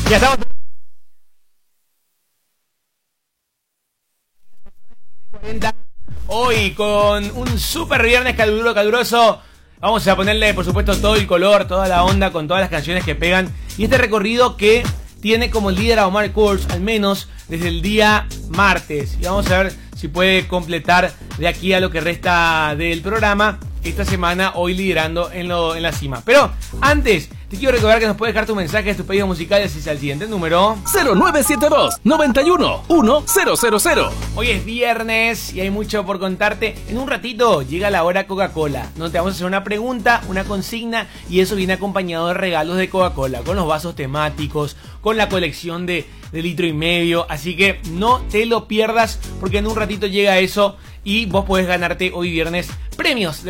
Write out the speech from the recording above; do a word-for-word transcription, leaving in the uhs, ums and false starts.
Ya estamos. Hoy con un super viernes caluro, caluroso. Vamos a ponerle, por supuesto, todo el color, toda la onda con todas las canciones que pegan. Y este recorrido que tiene como líder a Omar Kurz, al menos desde el día martes. Y vamos a ver si puede completar de aquí a lo que resta del programa esta semana, hoy liderando en, lo, en la cima. Pero antes, te quiero recordar que nos puedes dejar tu mensaje, tus pedidos musicales y al siguiente número cero nueve siete dos, noventa y uno, uno cero cero cero. Hoy es viernes y hay mucho por contarte. En un ratito llega la hora Coca-Cola, donde te vamos a hacer una pregunta, una consigna, y eso viene acompañado de regalos de Coca-Cola, con los vasos temáticos, con la colección de, de litro y medio. Así que no te lo pierdas, porque en un ratito llega eso y vos podés ganarte hoy viernes premios de